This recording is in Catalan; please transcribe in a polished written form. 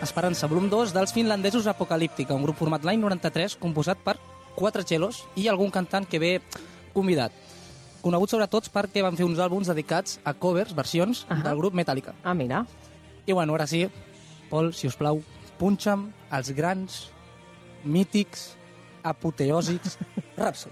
Esperança, volum 2, dels finlandesos Apocalíptica, un grup format l'any 93, composat per 4 cellos i algun cantant que ve convidat. Conegut sobretot perquè van fer uns àlbums dedicats a covers, versions del grup Metallica. Ah, mira. I bueno, ara sí, Pol, si us plau, punxa'm els grans, mítics, apoteòsics Rhapsody.